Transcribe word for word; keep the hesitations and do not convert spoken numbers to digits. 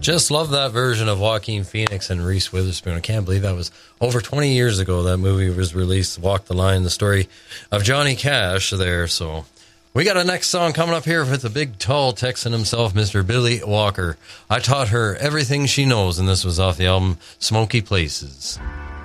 Just love that version of Joaquin Phoenix and Reese Witherspoon. I can't believe that was over twenty years ago that movie was released, Walk the Line, the story of Johnny Cash there. So we got a next song coming up here with the big, tall Texan himself, Mister Billy Walker. I taught her everything she knows, and this was off the album Smoky Places.